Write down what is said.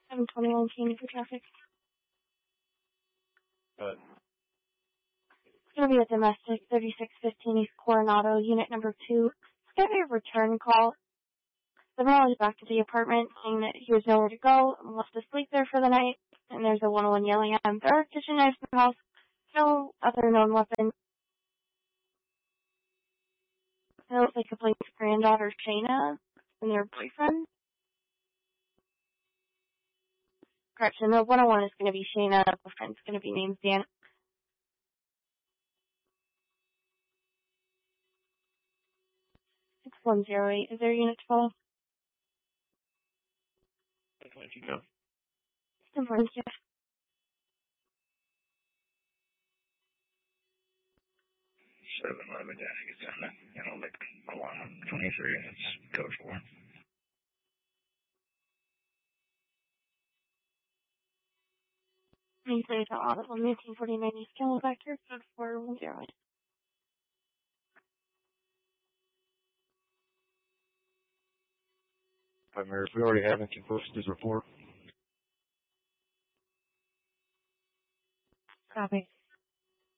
721 Keeney for traffic. It's going to be a domestic 3615 East Coronado, unit number 2. It's going to be a return call. The male is back to the apartment saying that he was nowhere to go and left to sleep there for the night. And there's a 101 yelling at him. There are kitchen knives in the house. No other known weapon. It looks like a Blake's granddaughter, Shayna, and their boyfriend. Correction, the 101 is going to be Shayna. The boyfriend's going to be named Dan. 6108. Is there a unit 12? Where'd you go? Good morning, Jeff. 7-Eleven, yeah, it's down there. Like 23, it's code 4. Please leave the audit on 1949 East Camelback here, code 410. Mayor, if we already have it, can post his report. Copy.